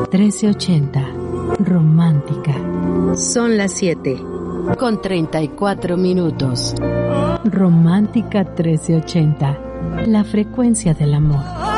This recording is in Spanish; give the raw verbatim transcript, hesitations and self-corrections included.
trece ochenta. Romántica. Son las siete. Con treinta y cuatro minutos. Romántica trece ochenta. La frecuencia del amor.